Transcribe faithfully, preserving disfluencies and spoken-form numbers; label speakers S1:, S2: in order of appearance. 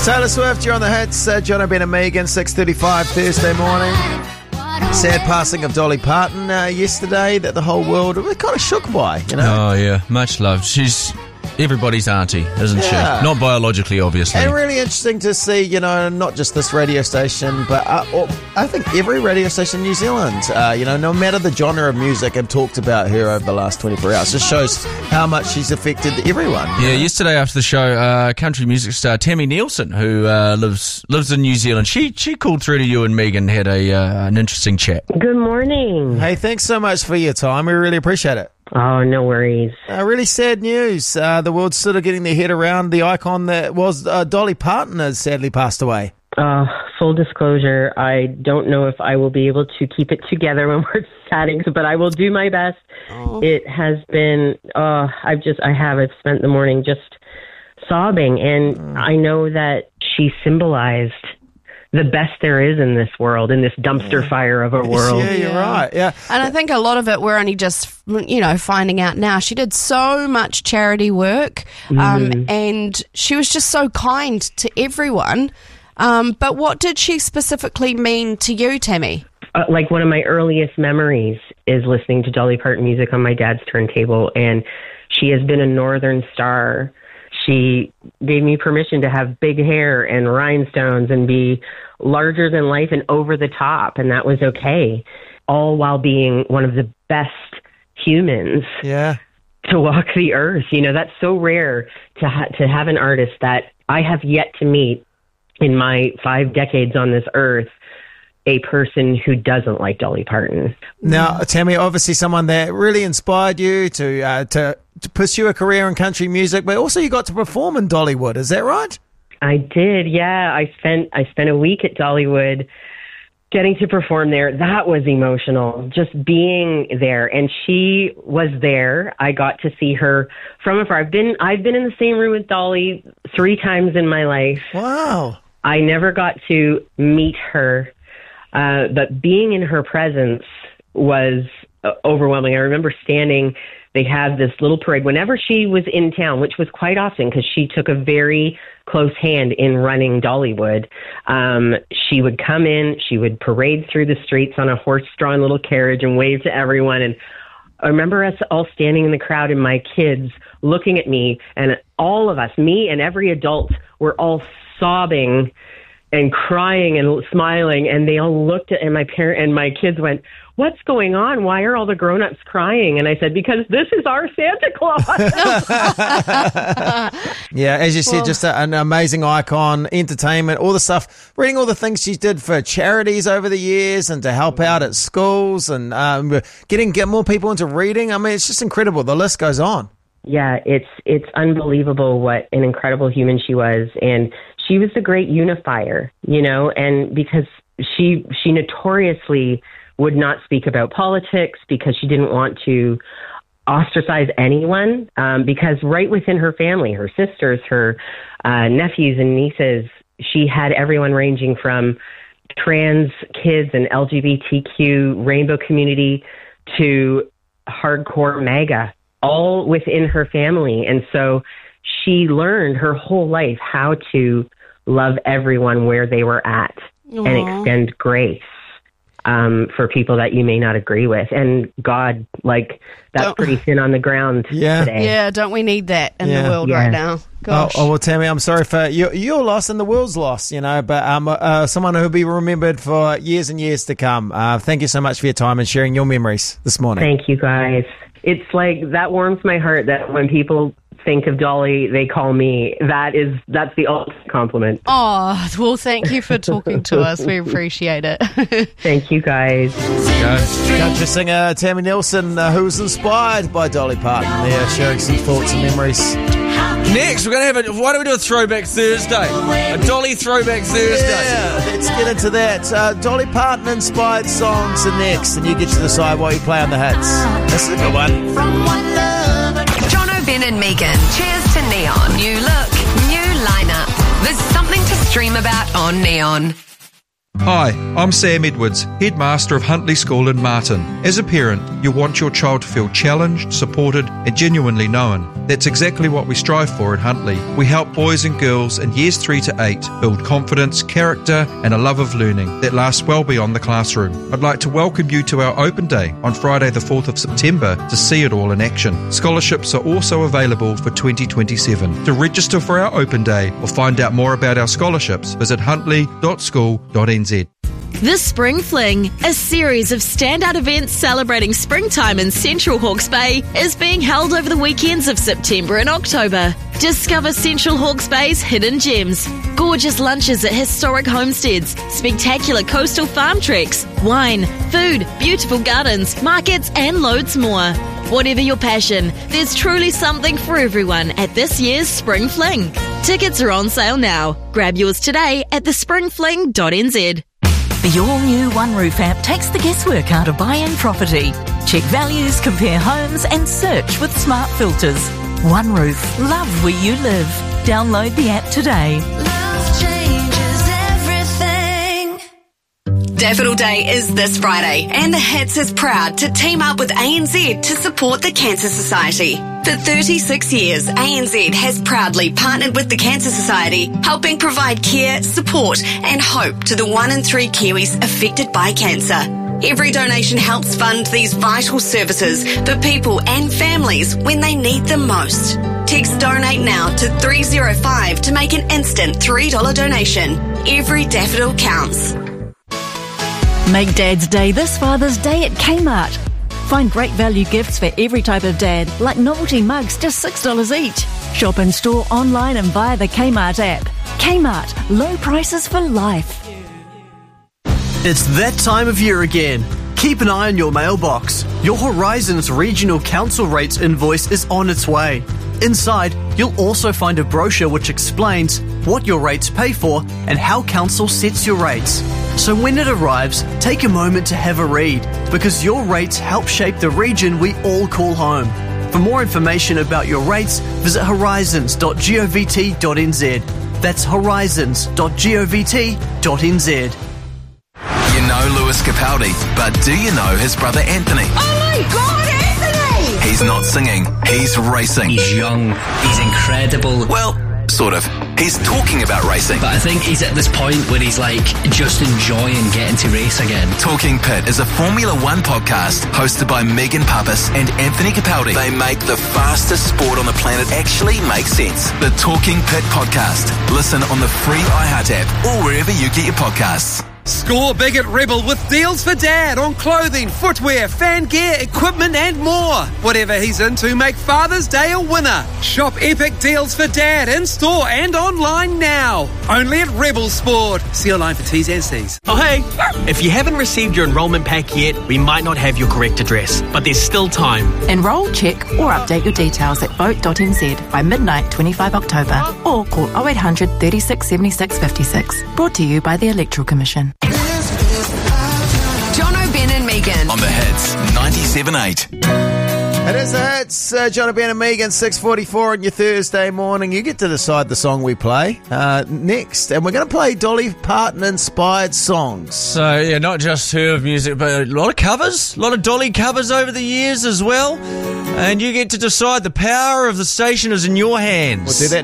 S1: Taylor Swift, you're on the hits. Uh, John Ben and Megan, six thirty-five Thursday morning. Sad passing of Dolly Parton uh, yesterday that the whole world was kind of shook by, you know.
S2: Oh, yeah. Much love. She's everybody's auntie, isn't
S1: Yeah.
S2: she? Not biologically, obviously.
S1: And really interesting to see, you know, not just this radio station, but uh, or, I think every radio station in New Zealand, uh, you know, no matter the genre of music, have talked about her over the last twenty-four hours. Just shows how much she's affected everyone. you
S2: Yeah,
S1: know?
S2: yesterday after the show, uh, country music star Tammy Nielsen, who uh, lives lives in New Zealand, she she called through to you and Megan, had a uh, an interesting chat.
S3: Good morning.
S1: Hey, thanks so much for your time. We really appreciate it.
S3: Oh, no worries.
S1: Uh, really sad news. Uh, the world's sort of getting their head around the icon that was uh, Dolly Parton has sadly passed away.
S3: Uh, full disclosure, I don't know if I will be able to keep it together when we're chatting, but I will do my best.
S1: Oh.
S3: It has been, uh, I've just, I have, I've spent the morning just sobbing, and
S1: Mm.
S3: I know that she symbolized the best there is in this world, in this dumpster fire of a world.
S1: Yeah, you're right. Yeah.
S4: And I think a lot of it we're only just, you know, finding out now. She did so much charity work, um, and she was just so kind to everyone. Um, but what did she specifically mean to you, Tammy?
S3: Uh, like one of my earliest memories is listening to Dolly Parton music on my dad's turntable, and she has been a northern star. She gave me permission to have big hair and rhinestones and be larger than life and over the top, and that was okay, all while being one of the best humans
S1: Yeah.
S3: to walk the earth. You know, that's so rare to ha- to have an artist that I have yet to meet in my five decades on this earth, a person who doesn't like Dolly Parton.
S1: Now, Tammy, obviously someone that really inspired you to uh, to to pursue a career in country music, but also you got to perform in Dollywood. Is that right?
S3: I did, yeah. I spent I spent a week at Dollywood getting to perform there. That was emotional, just being there. And she was there. I got to see her from afar. I've been I've been in the same room with Dolly three times in my life.
S1: Wow.
S3: I never got to meet her, uh, but being in her presence was uh, overwhelming. I remember standing, they had this little parade whenever she was in town, which was quite often because she took a very close hand in running Dollywood. Um, she would come in, she would parade through the streets on a horse-drawn little carriage and wave to everyone. And I remember us all standing in the crowd and my kids looking at me, and all of us, me and every adult, were all sobbing and crying and smiling, and they all looked at, and my parent and my kids went, "What's going on? Why are all the grown-ups crying?" And I said, "Because this is our Santa Claus."
S1: Yeah, as you said, just a, an amazing icon, entertainment, all the stuff, reading all the things she did for charities over the years and to help out at schools and um, getting get more people into reading. I mean, it's just incredible. The list goes on.
S3: Yeah, it's it's unbelievable what an incredible human she was, and she was a great unifier, you know, and because she she notoriously would not speak about politics because she didn't want to ostracize anyone, um, because right within her family, her sisters, her uh, nephews and nieces, she had everyone ranging from trans kids and L G B T Q rainbow community to hardcore MAGA, all within her family. And so she learned her whole life how to love everyone where they were at
S4: Aww.
S3: and extend grace um, for people that you may not agree with. And God, like, that's
S4: Don't-
S3: pretty thin on the ground
S1: Yeah.
S3: today.
S4: Yeah, don't we need that in
S1: Yeah.
S4: the world
S3: Yeah.
S4: right now?
S1: Oh,
S4: Gosh.
S1: oh, well, Tammy, I'm sorry for your, your loss and the world's loss, you know, but um, uh, someone who'll be remembered for years and years to come. Uh, thank you so much for your time and sharing your memories this morning.
S3: Thank you, guys. It's like, that warms my heart that when people think of Dolly, they call me. That is, that's the ultimate compliment.
S4: Oh, well, thank you for talking to us. We appreciate it.
S3: Thank you, guys.
S1: Country singer Tammy Nielsen, uh, who was inspired by Dolly Parton, there sharing some thoughts and memories.
S2: Next, we're going to have a... Why don't we do a Throwback Thursday? A Dolly Throwback Thursday.
S1: Yeah, let's get into that. Uh, Dolly Parton inspired songs are next, and you get to decide what you play on the hits. This is a good one.
S5: John O'Ben and Megan. Cheers to Neon. New look, new lineup. There's something to stream about on Neon.
S6: Hi, I'm Sam Edwards, Headmaster of Huntley School in Martin. As a parent, you want your child to feel challenged, supported and genuinely known. That's exactly what we strive for at Huntley. We help boys and girls in years three to eight build confidence, character and a love of learning that lasts well beyond the classroom. I'd like to welcome you to our Open Day on Friday the fourth of September to see it all in action. Scholarships are also available for twenty twenty-seven. To register for our Open Day or find out more about our scholarships, visit huntley dot school dot n z.
S7: The Spring Fling, a series of standout events celebrating springtime in Central Hawke's Bay, is being held over the weekends of September and October. Discover Central Hawke's Bay's hidden gems, gorgeous lunches at historic homesteads, spectacular coastal farm treks, wine, food, beautiful gardens, markets and loads more. Whatever your passion, there's truly something for everyone at this year's Spring Fling. Tickets are on sale now. Grab yours today at the spring fling dot n z.
S8: The all-new One Roof app takes the guesswork out of buying property. Check values, compare homes and search with smart filters. One Roof. Love where you live. Download the app today.
S5: Love changes everything. Daffodil Day is this Friday, and the Hits is proud to team up with A N Z to support the Cancer Society. For thirty-six years, A N Z has proudly partnered with the Cancer Society, helping provide care, support and hope to the one in three Kiwis affected by cancer. Every donation helps fund these vital services for people and families when they need them most. Text Donate Now to three oh five to make an instant three dollars donation. Every daffodil counts.
S8: Make Dad's Day this Father's Day at Kmart. Find great value gifts for every type of dad, like novelty mugs, just six dollars each. Shop in store, online and via the Kmart app. Kmart, low prices for life.
S9: It's that time of year again. Keep an eye on your mailbox. Your Horizons Regional Council Rates invoice is on its way. Inside, you'll also find a brochure which explains what your rates pay for and how council sets your rates. So when it arrives, take a moment to have a read, because your rates help shape the region we all call home. For more information about your rates, visit horizons dot govt dot n z. That's horizons dot govt dot n z.
S10: You know Lewis Capaldi, but do you know his brother Anthony?
S5: Oh my God, Anthony!
S10: He's not singing, he's racing.
S11: He's young, he's incredible.
S10: Well, sort of. He's talking about racing.
S11: But I think he's at this point where he's like just enjoying getting to race again.
S10: Talking Pit is a Formula One podcast hosted by Megan Pappas and Anthony Capaldi. They make the fastest sport on the planet actually make sense. The Talking Pit podcast. Listen on the free iHeart app or wherever you get your podcasts.
S12: Score big at Rebel with deals for Dad on clothing, footwear, fan gear, equipment and more. Whatever he's into, make Father's Day a winner. Shop epic deals for Dad in store and online now. Only at Rebel Sport. See online for T's and C's.
S13: Oh hey, if you haven't received your enrolment pack yet, we might not have your correct address, but there's still time.
S14: Enrol, check or update your details at vote dot n z by midnight twenty-fifth of October or call oh eight hundred, thirty-six, seventy-six, fifty-six. Brought to you by the Electoral Commission.
S5: Jono, Ben and Megan.
S10: On the Hits, ninety-seven eight.
S1: It is the Hits, uh, Jono, Ben and Megan, six forty-four on your Thursday morning. You get to decide the song we play uh, next. And we're going to play Dolly Parton-inspired songs.
S2: So, yeah, not just her music, but a lot of covers. A lot of Dolly covers over the years as well. And you get to decide. The power of the station is in your hands.
S1: We'll do that